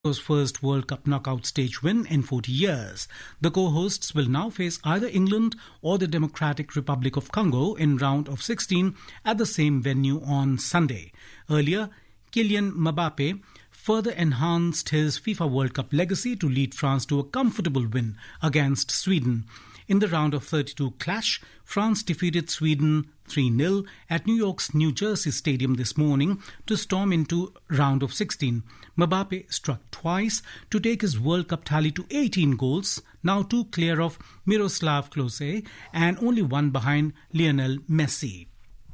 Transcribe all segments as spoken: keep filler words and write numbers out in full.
Mexico's first World Cup knockout stage win in forty years. The co-hosts will now face either England or the Democratic Republic of Congo in round of sixteen at the same venue on Sunday. Earlier, Kylian Mbappe further enhanced his FIFA World Cup legacy to lead France to a comfortable win against Sweden. In the round of thirty-two clash, France defeated Sweden three nil at New York's New Jersey Stadium this morning to storm into round of sixteen. Mbappe struck twice to take his World Cup tally to eighteen goals, now two clear of Miroslav Klose and only one behind Lionel Messi.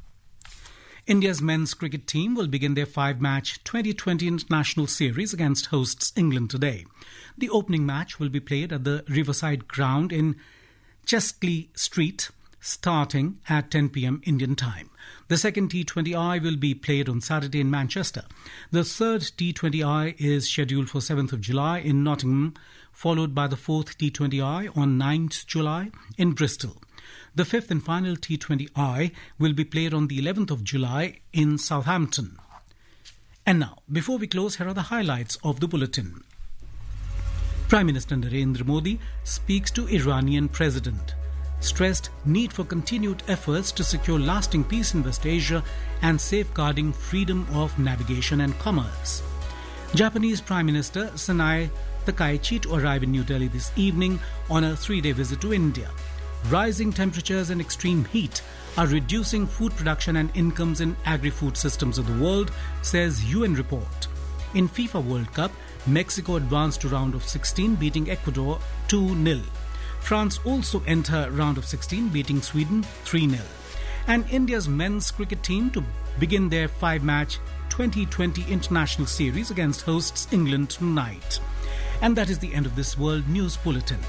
India's men's cricket team will begin their five-match twenty twenty international series against hosts England today. The opening match will be played at the Riverside Ground in Cheskley Street, starting at ten p.m. Indian time. The second T twenty I will be played on Saturday in Manchester. The third T twenty I is scheduled for seventh of July in Nottingham, followed by the fourth T twenty I on ninth of July in Bristol. The fifth and final T twenty I will be played on the eleventh of July in Southampton. And now, before we close, here are the highlights of the bulletin. Prime Minister Narendra Modi speaks to Iranian President, stressed need for continued efforts to secure lasting peace in West Asia and safeguarding freedom of navigation and commerce. Japanese Prime Minister Sanae Takaichi to arrive in New Delhi this evening on a three-day visit to India. Rising temperatures and extreme heat are reducing food production and incomes in agri-food systems of the world, says U N report. In FIFA World Cup, Mexico advanced to round of sixteen, beating Ecuador two nil. France also enter round of sixteen, beating Sweden three nil. And India's men's cricket team to begin their five-match twenty twenty international series against hosts England tonight. And that is the end of this World News Bulletin.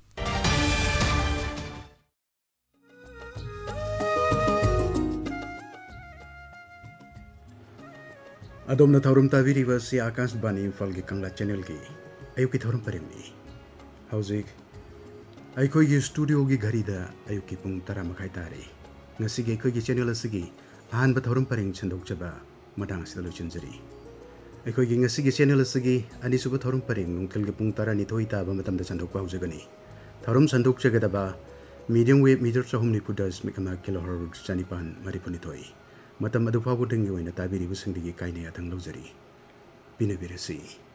Adom na taurum tabiriba si Akas Bani Imphal gi Kangla channel gi ayuk ki taurum paremni hauzik aikoi gi studio gi ghari da ayuk ki pung tara makai tare ngasi gi koi gi channel asigi ahan ba taurum pareng chandok chaba madang asida luchinjari aikoi gi ngasi gi channel asigi ani suba taurum pareng nungkel gi pung tara ni thoi ta ba matam da chandok ba hujagani taurum chandok chagada ba medium wave meter chahum ni pudas mikama kilohertz chanipan maripuni thoi matam adu fagu dengi oina tabiri busingdigi kaine athang lawjari binabirasi.